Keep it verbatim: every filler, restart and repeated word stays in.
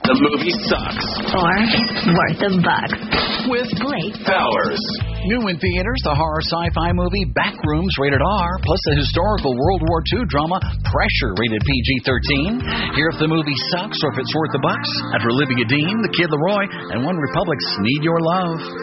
The movie sucks. Or it's worth a buck. With Blake Powers. New in theaters, the horror sci-fi movie Backrooms, rated R, plus the historical World War Two drama Pressure, rated P G thirteen. Hear if the movie sucks or if it's worth the bucks. And for Olivia Dean, the Kid Laroi, and One Republic's Need Your Love.